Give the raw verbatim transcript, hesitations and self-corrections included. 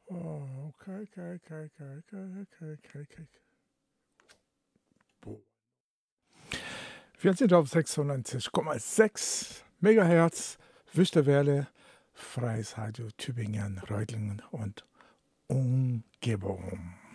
Oh, okay, okay, okay, okay, okay, okay, okay, okay. Boah. Wir sind auf sechsundneunzig Komma sechs Megahertz, Wüstewelle, Freies Radio Tübingen, Reutlingen und Umgebung.